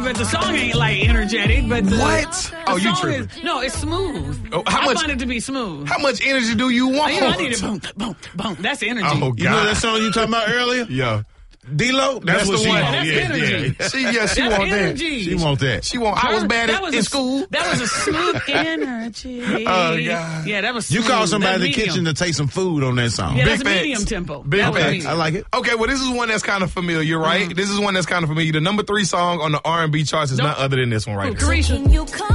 but the song ain't like energetic. But What? Oh, you tripping? No, it's smooth. Oh, I find it to be smooth. How much energy do you want? I need it. Boom, boom, boom. That's energy. Oh, God. You know that song you talking about earlier? Yeah. D-Lo? That's what the she one. want. That's energy. She That's want that. energy. She want that. She want. I was bad in school. That was a smooth energy. Oh, God. Yeah, that was You smooth. call somebody in That's the kitchen medium. to take some food on that song. Yeah, Big that's facts. medium tempo. Big That was facts. medium. I like it. Okay, well, this is one that's kind of familiar, right? This is one that's kind of familiar. The number 3 song on the R&B charts is none other than this one right here. Carisha. Can you come